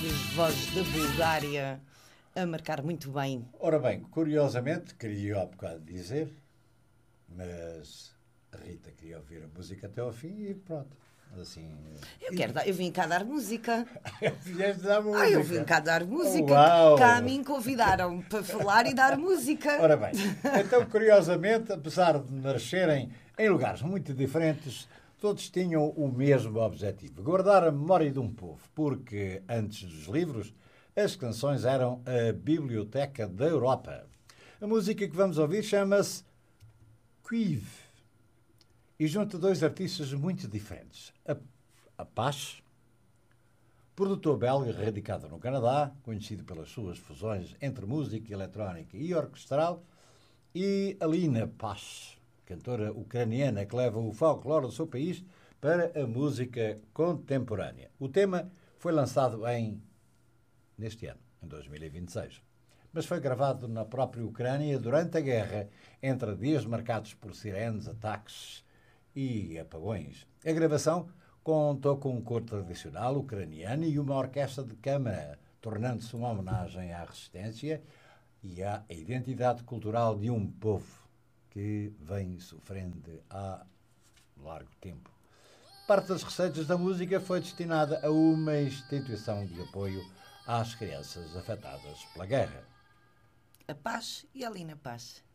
voz da Bulgária a marcar muito bem. Ora bem, curiosamente, queria há bocado dizer, mas a Rita queria ouvir a música até ao fim e pronto. Assim, Eu vim cá dar música. vieste dar música. Eu vim cá dar música. Uau. Cá me convidaram para falar e dar música. Ora bem, então curiosamente, apesar de nascerem em lugares muito diferentes, todos tinham o mesmo objetivo: guardar a memória de um povo, porque antes dos livros, as canções eram a biblioteca da Europa. A música que vamos ouvir chama-se Cuivre e junta dois artistas muito diferentes. A Paz, produtor belga radicado no Canadá, conhecido pelas suas fusões entre música eletrónica e orquestral, e Alina Paz, cantora ucraniana que leva o folclore do seu país para a música contemporânea. O tema foi lançado neste ano, em 2026, mas foi gravado na própria Ucrânia durante a guerra, entre dias marcados por sirenes, ataques e apagões. A gravação contou com um coro tradicional ucraniano e uma orquestra de câmara, tornando-se uma homenagem à resistência e à identidade cultural de um povo que vem sofrendo há largo tempo. Parte das receitas da música foi destinada a uma instituição de apoio às crianças afetadas pela guerra. A Paz e a Alina Paz.